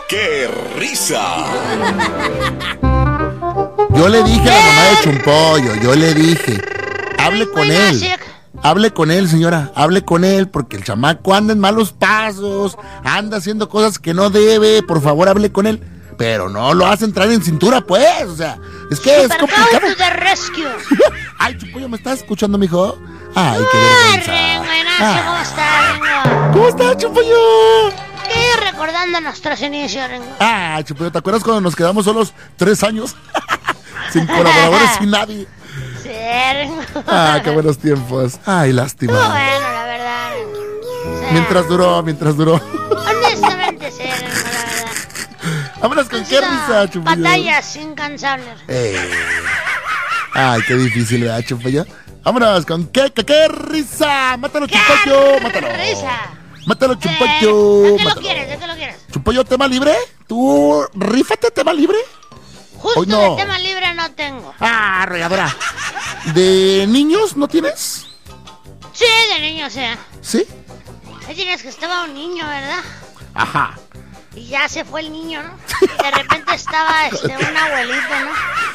¡Qué risa! Yo le dije a la mamá de Chumpollo, yo le dije, hable con él. Hable con él, señora, hable con él, porque el chamaco anda en malos pasos, anda haciendo cosas que no debe, por favor, hable con él. Pero no lo hace entrar en cintura, pues, o sea, es que es complicado. Ay, Chumpollo, ¿me estás escuchando, mijo? Ay, qué vergüenza. ¿Cómo está, Ringo? ¿Cómo está, Chumpollo? ¿Qué? Recordando nuestros inicios, Ringo. Ah, Chumpollo, ¿te acuerdas cuando nos quedamos solos 3 años? Sin colaboradores, sin nadie. Sí, Ringo. Ah, qué buenos tiempos. Ay, lástima. Muy bueno, la verdad, Ringo. O sea, Mientras duró. honestamente, sí, Ringo, la verdad. Vámonos con qué risa, Chumpollo. Batallas incansables. Ay, qué difícil, ¿verdad, Chumpollo? Vámonos con qué risa. Mátalo, Chumpollo, mátalo. ¡Qué risa! Mátalo, Chumpollo. ¿De qué lo mátalo. quieres? ¿De qué lo quieres? Chumpollo, ¿tema libre? ¿Tú rífate, tema libre? Justo Hoy no. de tema libre no tengo. Ah, regadora. ¿De niños no tienes? Sí, de niño, sí. ¿Sí? Ahí tienes que estaba un niño, ¿verdad? Ajá. Y ya se fue el niño, ¿no? Y de repente estaba un abuelito, ¿no?